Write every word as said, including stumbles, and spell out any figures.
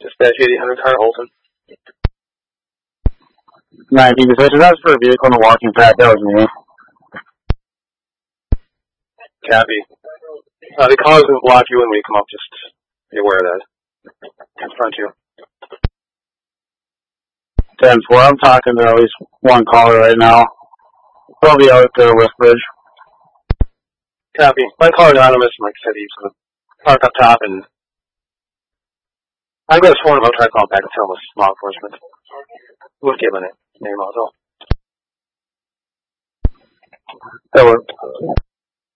Dispatch eighty hundred car Holton. nineteen dispatch, that's for a vehicle in a walking path. That was me. Copy. Uh, the caller's going to block you when we come up. Just be aware of that. Confront you. ten four, I'm talking to at least one caller right now. Probably out there with Bridge. Copy. My caller anonymous, like I said, he's going to park up top, and I'm going to sworn about trying to call back and tell him it's law enforcement. We'll give him a name also. That worked.